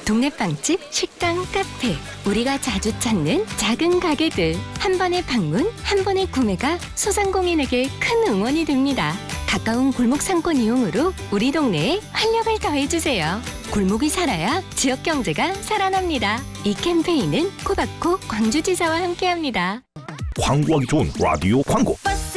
동네 빵집, 식당, 카페, 우리가 자주 찾는 작은 가게들. 한 번의 방문, 한 번의 구매가 소상공인에게 큰 응원이 됩니다. 가까운 골목 상권 이용으로 우리 동네에 활력을 더해주세요. 골목이 살아야 지역 경제가 살아납니다. 이 캠페인은 코바코 광주지사와 함께합니다. 광고하기 좋은 라디오 광고. 버스